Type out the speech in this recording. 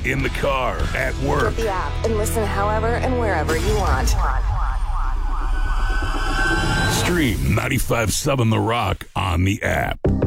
in the car, at work. Get the app and listen however and wherever you want. Stream 95.7 The Rock on the app.